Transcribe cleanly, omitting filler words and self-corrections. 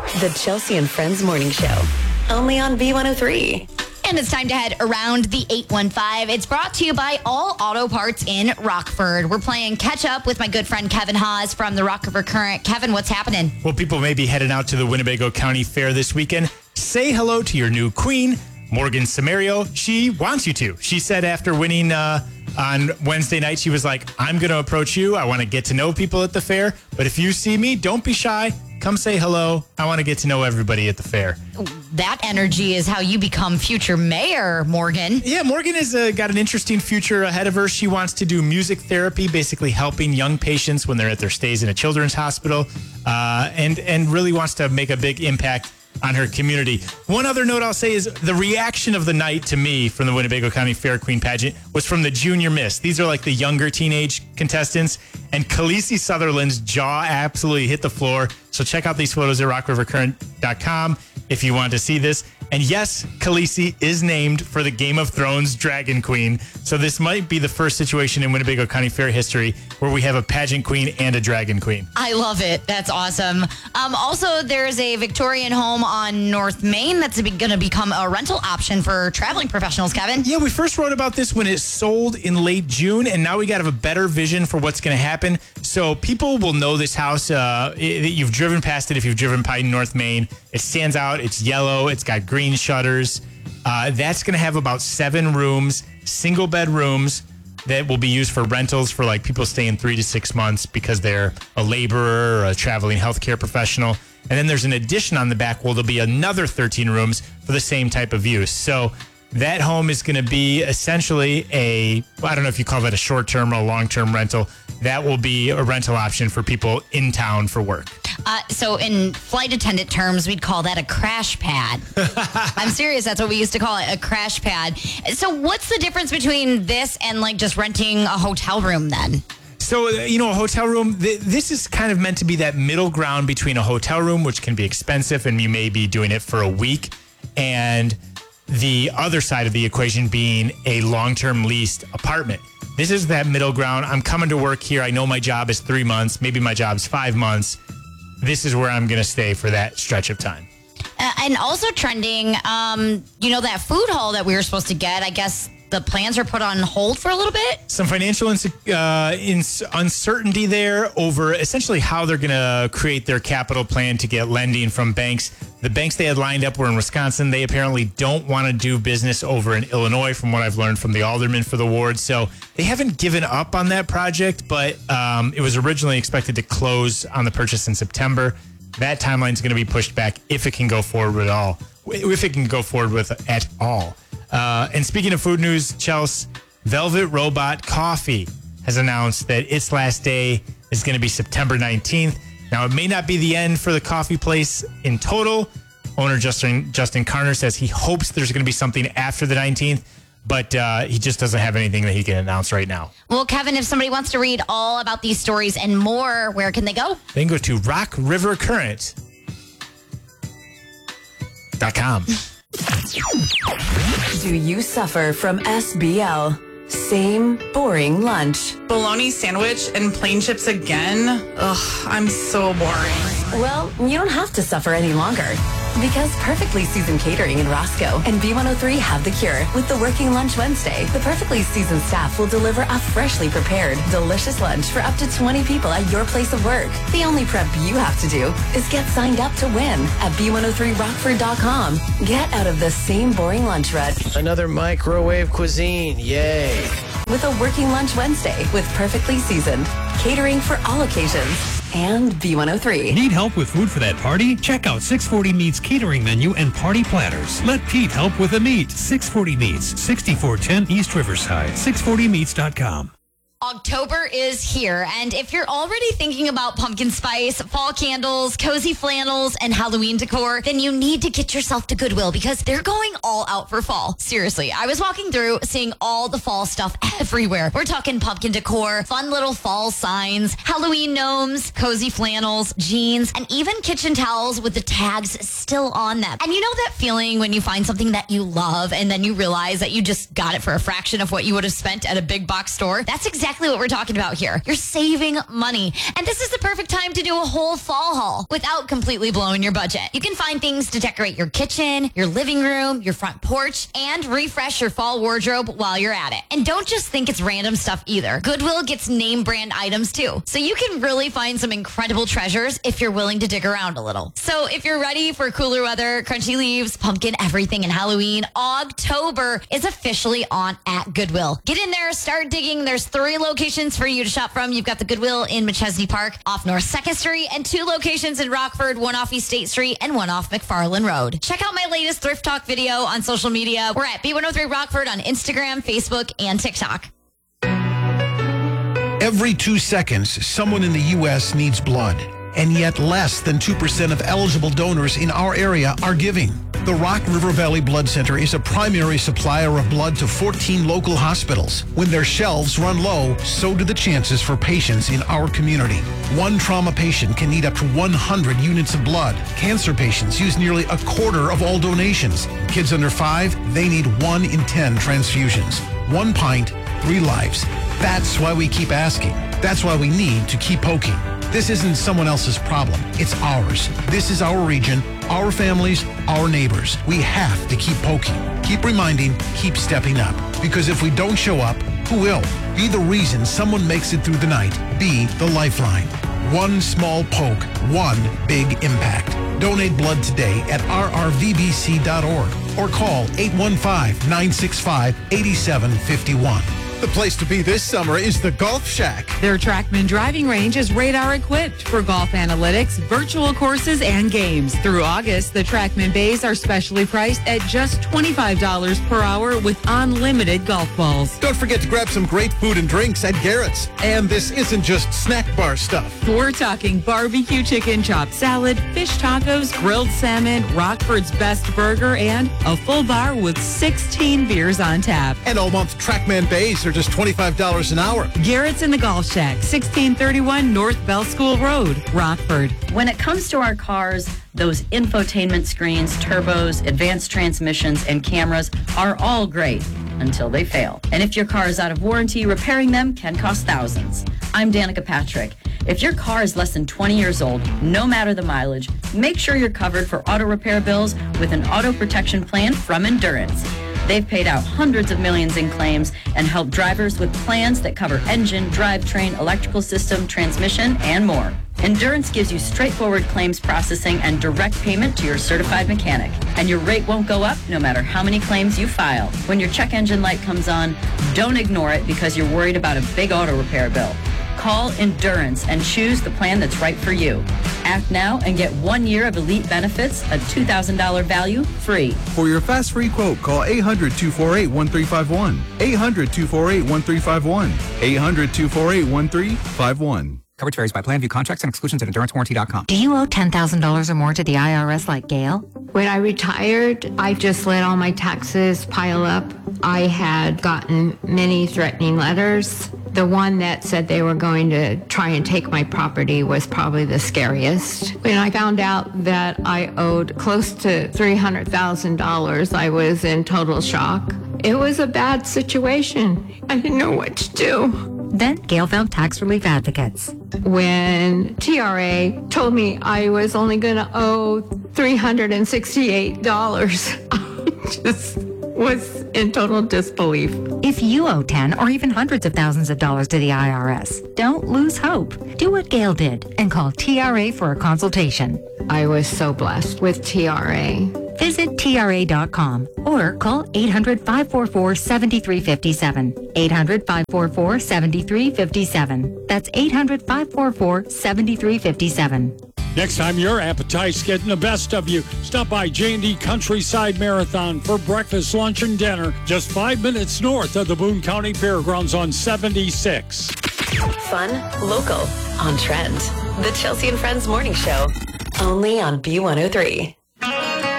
The Chelsea and Friends Morning Show. Only on B103. And it's time to head around the 815. It's brought to you by All Auto Parts in Rockford. We're playing catch up with my good friend Kevin Haas from the Rock River Current. Kevin, what's happening? Well, people may be heading out to the Winnebago County Fair this weekend. Say hello to your new queen, Morgan Samario. She wants you to. She said after winning on Wednesday night, she was like, I'm going to approach you. I want to get to know people at the fair. But if you see me, don't be shy. Come say hello. I want to get to know everybody at the fair. That energy is how you become future mayor, Morgan. Yeah, Morgan has got an interesting future ahead of her. She wants to do music therapy, basically helping young patients when they're at their stays in a children's hospital, and really wants to make a big impact on her community. One other note I'll say is the reaction of the night to me from the Winnebago County Fair Queen pageant was from the Junior Miss. These are like the younger teenage contestants, and Khaleesi Sutherland's jaw absolutely hit the floor. So check out these photos at rockrivercurrent.com if you want to see this. And yes, Khaleesi is named for the Game of Thrones Dragon Queen. So this might be the first situation in Winnebago County Fair history where we have a pageant queen and a dragon queen. I love it. That's awesome. Also, there's a Victorian home on North Main that's going to become a rental option for traveling professionals, Kevin. Yeah, we first wrote about this when it sold in late June, and now we got to have a better vision for what's going to happen. So people will know this house. You've driven past it if you've driven by North Main. It stands out. It's yellow. It's got green shutters. That's going to have about 7 rooms, single bed rooms that will be used for rentals for like people staying 3 to 6 months because they're a laborer or a traveling healthcare professional. And then there's an addition on the back where there'll be another 13 rooms for the same type of use. So that home is going to be essentially I don't know if you call that a short-term or a long-term rental. That will be a rental option for people in town for work. So in flight attendant terms, we'd call that a crash pad. I'm serious. That's what we used to call it, a crash pad. So what's the difference between this and like just renting a hotel room then? So, a hotel room, this is kind of meant to be that middle ground between a hotel room, which can be expensive and you may be doing it for a week, and the other side of the equation being a long-term leased apartment. This is that middle ground. I'm coming to work here. I know my job is 3 months. Maybe my job's 5 months. This is where I'm going to stay for that stretch of time. And also trending, that food hall that we were supposed to get, I guess the plans are put on hold for a little bit. Some financial uncertainty there over essentially how they're going to create their capital plan to get lending from banks. The banks they had lined up were in Wisconsin. They apparently don't want to do business over in Illinois, from what I've learned from the alderman for the ward. So they haven't given up on that project, but it was originally expected to close on the purchase in September. That timeline is going to be pushed back if it can go forward at all. And speaking of food news, Chelsea, Velvet Robot Coffee has announced that its last day is going to be September 19th. Now, it may not be the end for the coffee place in total. Owner Justin Carner says he hopes there's going to be something after the 19th, but he just doesn't have anything that he can announce right now. Well, Kevin, if somebody wants to read all about these stories and more, where can they go? They can go to rockrivercurrent.com. Do you suffer from SBL? Same boring lunch. Bologna sandwich and plain chips again? Ugh, I'm so boring. Well, you don't have to suffer any longer. Because Perfectly Seasoned Catering in Roscoe and B103 have the cure with the Working Lunch Wednesday. The Perfectly Seasoned staff will deliver a freshly prepared, delicious lunch for up to 20 people at your place of work. The only prep you have to do is get signed up to win at B103Rockford.com. Get out of the same boring lunch rut. Another microwave cuisine, yay. With a Working Lunch Wednesday with Perfectly Seasoned. Catering for all occasions. And B103. Need help with food for that party? Check out 640 Meats catering menu and party platters. Let Pete help with the meat. 640 Meats, 6410 East Riverside. 640meats.com. October is here, and if you're already thinking about pumpkin spice, fall candles, cozy flannels, and Halloween decor, then you need to get yourself to Goodwill because they're going all out for fall. Seriously, I was walking through seeing all the fall stuff everywhere. We're talking pumpkin decor, fun little fall signs, Halloween gnomes, cozy flannels, jeans, and even kitchen towels with the tags still on them. And you know that feeling when you find something that you love and then you realize that you just got it for a fraction of what you would have spent at a big box store? That's exactly exactly what we're talking about here. You're saving money. And this is the perfect time to do a whole fall haul without completely blowing your budget. You can find things to decorate your kitchen, your living room, your front porch, and refresh your fall wardrobe while you're at it. And don't just think it's random stuff either. Goodwill gets name brand items too. So you can really find some incredible treasures if you're willing to dig around a little. So if you're ready for cooler weather, crunchy leaves, pumpkin everything, and Halloween, October is officially on at Goodwill. Get in there, start digging. There's 3 locations for you to shop from. You've got the Goodwill in Machesney Park off North 2nd Street and 2 locations in Rockford, one off East State Street and one off McFarland Road. Check out my latest Thrift Talk video on social media. We're at B103 Rockford on Instagram, Facebook, and TikTok. Every 2 seconds, someone in the U.S. needs blood. And yet less than 2% of eligible donors in our area are giving. The Rock River Valley Blood Center is a primary supplier of blood to 14 local hospitals. When their shelves run low, so do the chances for patients in our community. One trauma patient can need up to 100 units of blood. Cancer patients use nearly a quarter of all donations. Kids under 5, they need 1 in 10 transfusions. 1 pint, 3 lives. That's why we keep asking. That's why we need to keep poking. This isn't someone else's problem. It's ours. This is our region, our families, our neighbors. We have to keep poking, keep reminding, keep stepping up. Because if we don't show up, who will? Be the reason someone makes it through the night. Be the lifeline. One small poke, one big impact. Donate blood today at rrvbc.org or call 815-965-8751. The place to be this summer is the Golf Shack. Their Trackman driving range is radar equipped for golf analytics, virtual courses, and games. Through August, the Trackman bays are specially priced at just $25 per hour with unlimited golf balls. Don't forget to grab some great food and drinks at Garrett's. And this isn't just snack bar stuff. We're talking barbecue chicken, chopped salad, fish tacos, grilled salmon, Rockford's best burger, and a full bar with 16 beers on tap. And all month Trackman bays are just $25 an hour. Garrett's in the Golf Shack, 1631 North Bell School Road, Rockford. When it comes to our cars, those infotainment screens, turbos, advanced transmissions, and cameras are all great until they fail. And if your car is out of warranty, repairing them can cost thousands. I'm Danica Patrick. If your car is less than 20 years old, no matter the mileage, make sure you're covered for auto repair bills with an auto protection plan from Endurance. They've paid out hundreds of millions in claims and helped drivers with plans that cover engine, drivetrain, electrical system, transmission, and more. Endurance gives you straightforward claims processing and direct payment to your certified mechanic. And your rate won't go up no matter how many claims you file. When your check engine light comes on, don't ignore it because you're worried about a big auto repair bill. Call Endurance and choose the plan that's right for you. Act now and get 1 year of elite benefits, a $2,000 value, free. For your fast free quote, call 800-248-1351. 800-248-1351. 800-248-1351. Coverage varies by plan. View contracts and exclusions at EnduranceWarranty.com. Do you owe $10,000 or more to the IRS like Gail? When I retired, I just let all my taxes pile up. I had gotten many threatening letters. The one that said they were going to try and take my property was probably the scariest. When I found out that I owed close to $300,000, I was in total shock. It was a bad situation. I didn't know what to do. Then Gail found Tax Relief Advocates. When TRA told me I was only going to owe $368, I just was in total disbelief. If you owe 10 or even hundreds of thousands of dollars to the IRS, don't lose hope. Do what Gail did and call TRA for a consultation. I was so blessed with TRA. Visit TRA.com or call 800-544-7357. 800-544-7357. That's 800-544-7357. Next time your appetite's getting the best of you, stop by J&D Countryside Marathon for breakfast, lunch, and dinner just 5 minutes north of the Boone County Fairgrounds on 76. Fun, local, on trend. The Chelsea and Friends Morning Show, only on B103.